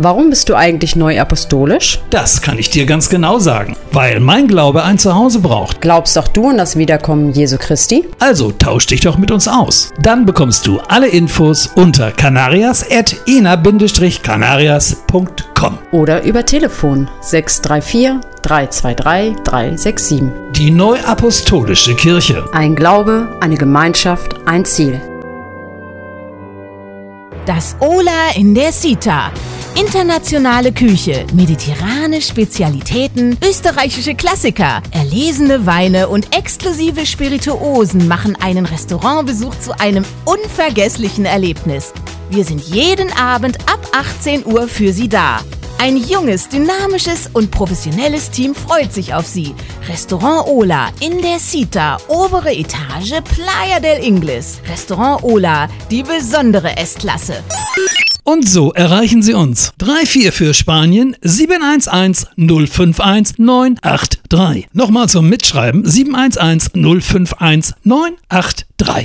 Warum bist du eigentlich neu apostolisch? Das kann ich dir ganz genau sagen, weil mein Glaube ein Zuhause braucht. Glaubst auch du an das Wiederkommen Jesu Christi? Also tausch dich doch mit uns aus. Dann bekommst du alle Infos unter canarias@ena-canarias.com Oder über Telefon 634 323 367. Die Neuapostolische Kirche. Ein Glaube, eine Gemeinschaft, ein Ziel. Das Ola in der Sita. Internationale Küche, mediterrane Spezialitäten, österreichische Klassiker, erlesene Weine und exklusive Spirituosen machen einen Restaurantbesuch zu einem unvergesslichen Erlebnis. Wir sind jeden Abend ab 18 Uhr für Sie da. Ein junges, dynamisches und professionelles Team freut sich auf Sie. Restaurant Ola in der Sita, obere Etage, Playa del Ingles. Restaurant Ola, die besondere S-Klasse. Und so erreichen Sie uns. 34 für Spanien 711 051 983. Nochmal zum Mitschreiben 711 051 983.